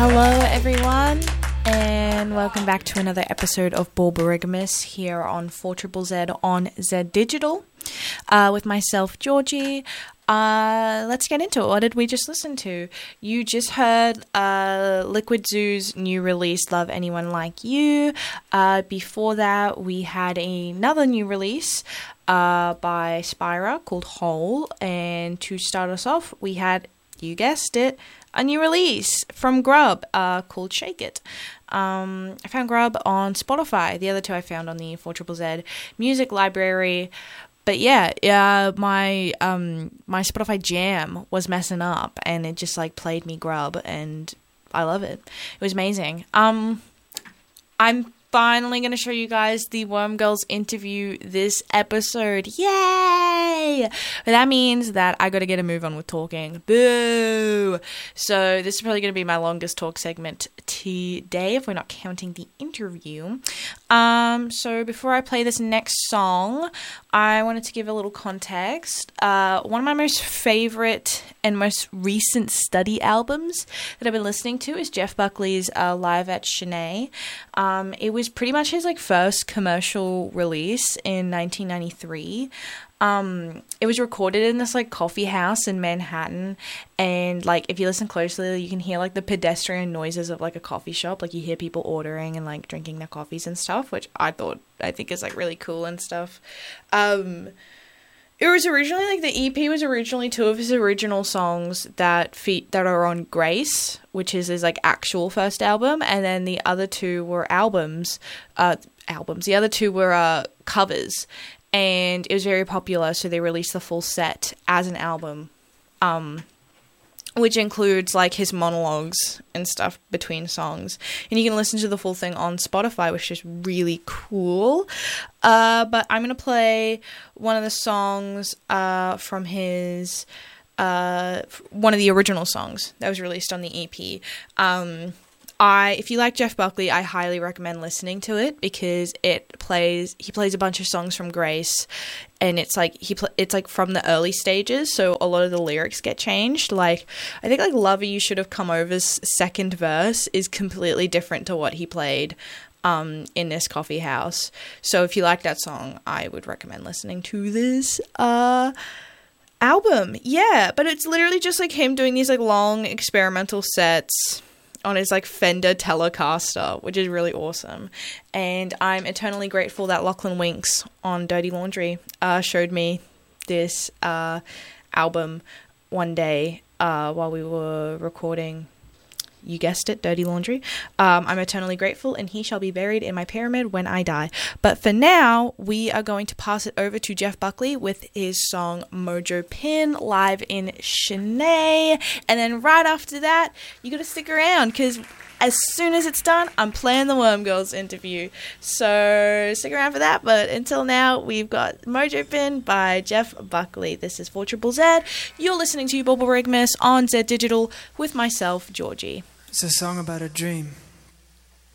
Hello everyone and welcome back to another episode of Borborygmus here on 4ZZZ on Z Digital with myself, Georgie. Let's get into it. What did we just listen to? You just heard Liquid Zoo's new release, Love Anyone Like You. Before that, we had another new release by Spira called Hole. And to start us off, we had, you guessed it, a new release from Grub called Shake It. I found Grub on Spotify. The other two I found on the 4ZZZ music library. But yeah, my Spotify Jam was messing up, and it just like played me Grub, and I love it. It was amazing. I'm finally going to show you guys the Worm Girls interview this episode. Yay! But that means that I got to get a move on with talking. Boo! So this is probably going to be my longest talk segment today, if we're not counting the interview. So before I play this next song, I wanted to give a little context. One of my most favorite and most recent study albums that I've been listening to is Jeff Buckley's Live at Chennai. It was pretty much his like first commercial release in 1993. It was recorded in this like coffee house in Manhattan, and like if you listen closely, you can hear like the pedestrian noises of like a coffee shop. Like you hear people ordering and like drinking their coffees and stuff, which I think is like really cool and stuff. It was originally like the EP was originally two of his original songs that are on Grace, which is his like actual first album, and then the other two were albums. The other two were covers, and it was very popular, so they released the full set as an album, which includes like his monologues and stuff between songs, and you can listen to the full thing on Spotify, which is really cool. But I'm gonna play one of the songs from his one of the original songs that was released on the EP. If you like Jeff Buckley, I highly recommend listening to it because he plays a bunch of songs from Grace, and it's like it's like from the early stages, so a lot of the lyrics get changed. Like I think like Lover You Should Have Come Over's second verse is completely different to what he played in this coffee house. So if you like that song, I would recommend listening to this album. Yeah, but it's literally just like him doing these like long experimental sets on his like Fender Telecaster, which is really awesome. And I'm eternally grateful that Lachlan Winks on Dirty Laundry showed me this album one day while we were recording, you guessed it, Dirty Laundry. I'm eternally grateful, and he shall be buried in my pyramid when I die. But for now, we are going to pass it over to Jeff Buckley with his song Mojo Pin live in Chennai. And then right after that, you got to stick around because as soon as it's done, I'm playing the Worm Girls interview. So stick around for that. But until now, we've got Mojo Pin by Jeff Buckley. This is 4ZZZ. You're listening to Borborygmus on Z Digital with myself, Georgie. It's a song about a dream.